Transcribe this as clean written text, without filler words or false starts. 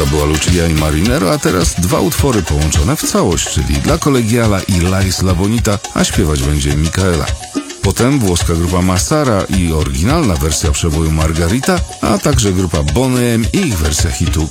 Początka była Lucia i Marinero, a teraz dwa utwory połączone w całość, czyli dla Kolegiala i Lais La Bonita, a śpiewać będzie Micaela. Potem włoska grupa Massara i oryginalna wersja przeboju Margarita, a także grupa Boney M i ich wersja hitu